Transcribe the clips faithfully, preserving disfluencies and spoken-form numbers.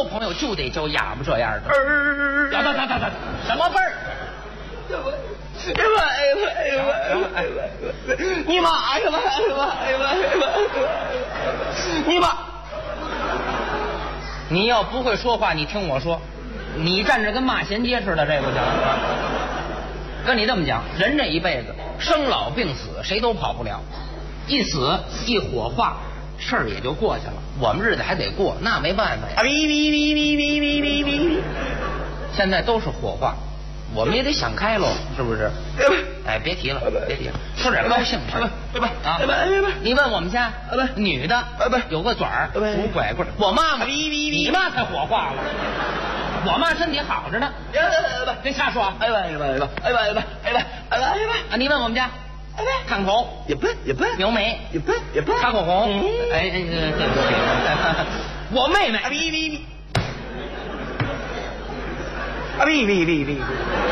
交朋友就得交哑巴这样的。 儿， 等等等等等，什么辈儿？ 哎呀妈！哎呀妈！哎呀妈！哎呀妈！你妈！哎呀妈！哎呀妈！哎呀妈！哎呀妈！你妈！ 你要不会说话，你听我说，你站着跟骂衔接似的，这不行。跟你这么讲，人这一辈子生老病死谁都跑不了，一死一火化，事儿也就过去了。我们日子还得过，那没办法呀。 啊哔哔哔哔哔哔哔哔。 现在都是火化，我们也得想开喽，是不是？哎，别提了，别提了，说点高兴事儿。啊，你问我们家女的有个嘴儿，拄拐棍，我妈妈，你妈才火化了，我妈身体好着呢。别瞎说啊！ 哎吧哎吧哎吧哎吧哎吧哎吧哎吧哎吧啊！你问我们家，看口也笨也笨， 描眉也笨也笨， 擦口红。哎哎，对不起，我妹妹。 啊哔哔哔。啊哔哔哔哔。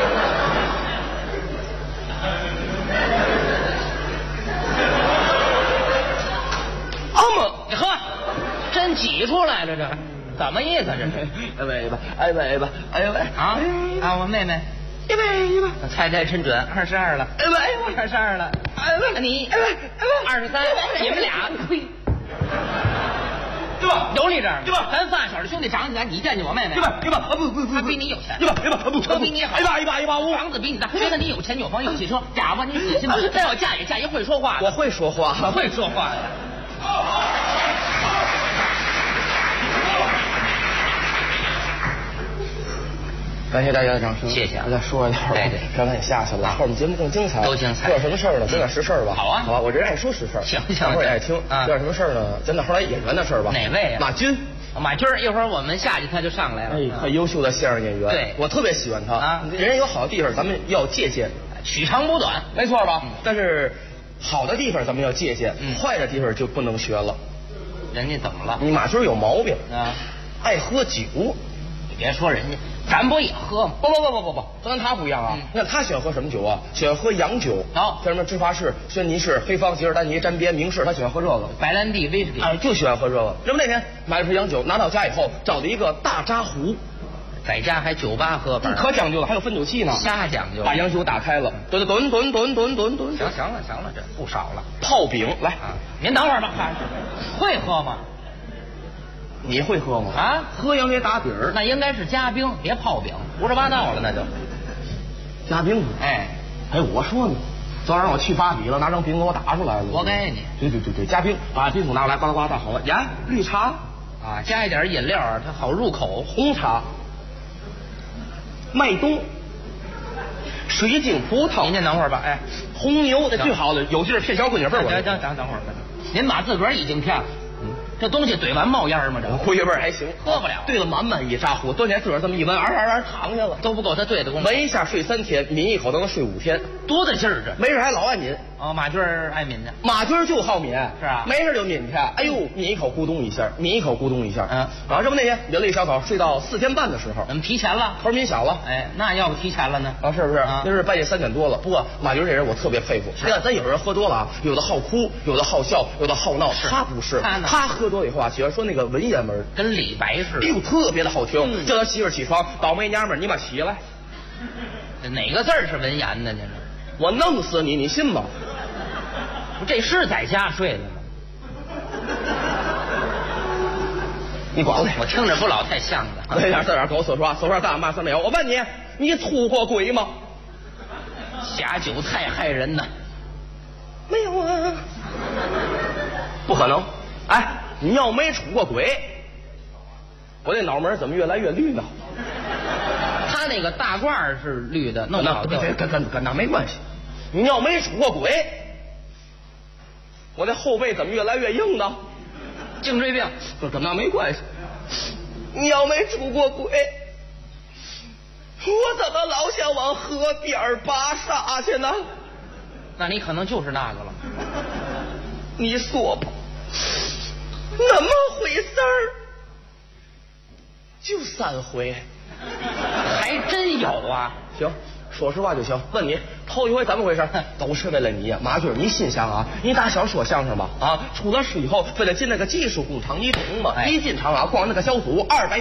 啊么， 你喝，真挤出来了，这怎么意思？这是？ 哎吧哎吧哎吧哎吧哎吧啊啊！我妹妹， 哎吧哎吧， 猜猜真准，二十二了。 哎吧哎吧， 二十二了。 哎吧你哎吧哎吧， 二十三，你们俩，呸！ 对吧？ 有你这儿， 对吧？ 咱发小的兄弟长起来，你见见我妹妹， 对吧？对吧？啊不不不， 她比你有钱， 对吧？对吧？不， 车比你好， 一把一把一把五， 房子比你大，觉得你有钱有房有汽车，哑巴你死心吧？再要嫁也嫁一会说话的， 我会说话， 我会说话的。 感谢大家的掌声， 谢谢。 我再说一下， 对对， 刚才也下去了，后面节目更精彩， 都精彩。 有什么事儿呢？讲点实事儿吧。 好啊， 好吧，我这人爱说实事儿， 行行， 大伙儿也爱听。 啊， 有点什么事儿呢？讲点后来演员的事儿吧。 哪位啊？ 马军。 马军，一会儿我们下去他就上来了。 哎，很优秀的相声演员， 对， 我特别喜欢他啊。 人有好的地方，咱们要借鉴， 取长补短， 没错吧？但是好的地方咱们要借鉴，坏的地方就不能学了。 人家怎么了？ 你马军有毛病啊， 爱喝酒。 你别说人家，咱不也喝吗？ 不不不不不不，跟他不一样啊！你看他喜欢喝什么酒啊？喜欢喝洋酒， 好， 像什么芝华士、轩尼诗、黑方、吉尔丹尼、詹边、明士，他喜欢喝这个。 白兰地、威士忌， 哎，就喜欢喝这个。这不那天买了瓶洋酒，拿到家以后找了一个大扎壶， 在家还酒吧喝法， 可讲究了，还有分酒器呢。 瞎讲究。 把洋酒打开了，吨吨吨吨吨吨吨。 行行了行了，这不少了。 泡饼来啊，您等会儿吧，会喝吗？ 你会喝吗？ 啊， 喝洋酒打底儿， 那应该是加冰，别泡饼，胡说八道了那就。 加冰？ 哎哎，我说呢，昨晚上我去芭比了，拿张饼给我打出来了。 活该你。 对对对对，加冰，把冰桶拿过来，呱啦呱啦倒好了。盐、绿茶啊，加一点饮料，它好入口。 红茶、麦冬、水晶葡萄。 您先等会儿吧，哎， 红牛那最好的，有劲儿骗小闺女味儿。 等等等等会儿，您把自个儿已经骗了。这东西怼完冒烟吗？这回味儿还行， 喝不了。 兑了满满一扎壶，多年自个儿这么一闻，嗷嗷嗷躺下了， 都不够他兑的功夫。 闻一下睡三天，抿一口都能睡五天， 多大劲儿这！ 没事还老爱抿。 哦，马军爱抿的， 马军就好抿， 是啊， 没事就抿去。哎呦，抿一口咕咚一下，抿一口咕咚一下。 嗯， 然后这不那天抿了一小口，睡到四天半的时候， 怎么提前了？ 头抿小了。 哎，那要不提前了呢？ 啊，是不是？ 啊， 那是半夜三点多了。不过马军这人我特别佩服。你看，咱有人喝多了啊，有的好哭，有的好笑，有的好闹，他不是。 他呢？ 他喝多以后啊，喜欢说那个文言文， 跟李白似的。 哎呦，特别的好听。嗯、叫他媳妇起床，倒霉娘们儿，你妈起来。 哪个字儿是文言的呢？ 我弄死你，你信吗？ 这是在家睡的吗？ 你管了， 我听着不老太像的。 那点在这狗手说手上干嘛事没有？我问你，你出过轨吗？ 下酒太害人呐！ 没有啊，不可能。哎，你要没出过轨，我这脑门怎么越来越绿呢？ 他那个大褂是绿的，弄好跟跟跟跟那没关系。你要没出过轨，我这后背怎么越来越硬呢？ 颈椎病， 这跟那没关系。你要没出过轨，我怎么老想往河边拔沙去呢？ 那你可能就是那个了。 你说吧，那么回事儿，就三回， 还真有啊。 行。说实话就行。问你头一回怎么回事？都是为了你呀，马军，你心想啊，你打小说相声吧，啊，出了师以后非得进那个技术工厂，你懂吗？哎、一进厂啊，光那个小组二百。